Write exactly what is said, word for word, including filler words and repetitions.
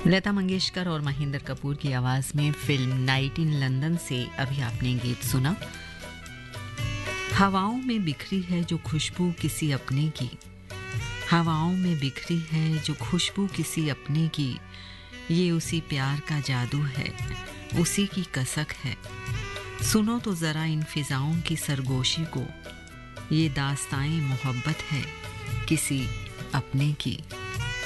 लता मंगेशकर और महेंद्र कपूर की आवाज में फिल्म नाइट इन लंदन से अभी आपने गीत सुना। हवाओं में बिखरी है जो खुशबू किसी अपने की, हवाओं में बिखरी है जो खुशबू किसी अपने की, ये उसी प्यार का जादू है, उसी की कसक है। सुनो तो जरा इन फिजाओं की सरगोशी को, ये दास्ताएं मोहब्बत है किसी अपने की।